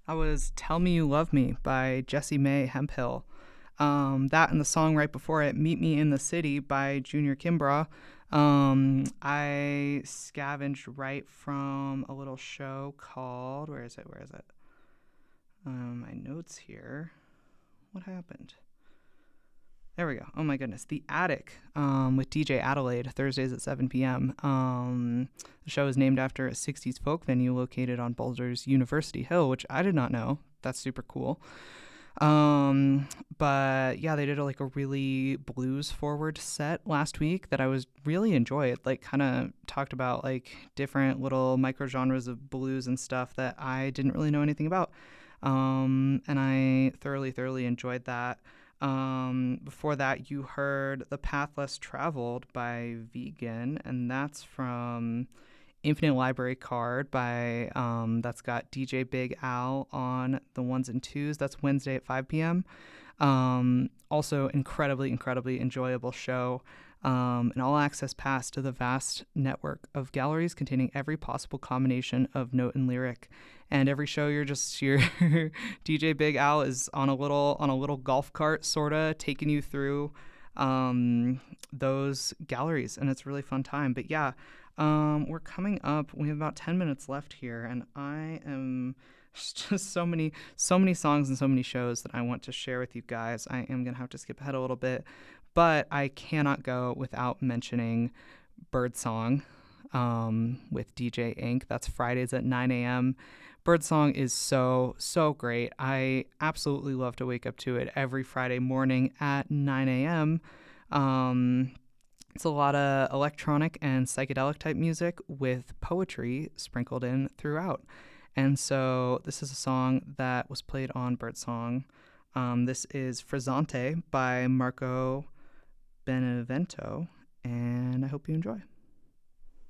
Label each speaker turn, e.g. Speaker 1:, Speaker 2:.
Speaker 1: That was Tell Me You Love Me by Jessie Mae Hemphill. That and the song right before it, Meet Me in the City by Junior Kimbrough. I scavenged right from a little show called, where is it? Where is it? My notes here. What happened? There we go. Oh my goodness. The Attic with DJ Adelaide, Thursdays at 7 p.m. The show is named after a 60s folk venue located on Boulder's University Hill, which I did not know. That's super cool. But yeah, they did like a really blues forward set last week that I was really enjoyed. Like, kind of talked about like different little micro genres of blues and stuff that I didn't really know anything about. And I thoroughly enjoyed that. Before that, you heard The Path Less Traveled by Vegan, and that's from Infinite Library Card by that's got DJ Big Al on the ones and twos. That's Wednesday at 5 p.m. Also, incredibly enjoyable show. An all access pass to the vast network of galleries containing every possible combination of note and lyric. And every show your DJ Big Al is on a little golf cart sorta taking you through those galleries, and it's a really fun time. But yeah, we're coming up. We have about 10 minutes left here, and I am just so many songs and so many shows that I want to share with you guys. I am gonna have to skip ahead a little bit, but I cannot go without mentioning Birdsong with DJ Ink. That's Fridays at 9 a.m. Birdsong is so great. I absolutely love to wake up to it every Friday morning at 9 a.m. It's a lot of electronic and psychedelic type music with poetry sprinkled in throughout. And so this is a song that was played on Birdsong. This is Frizzante by Marco Benevento, and I hope you enjoy.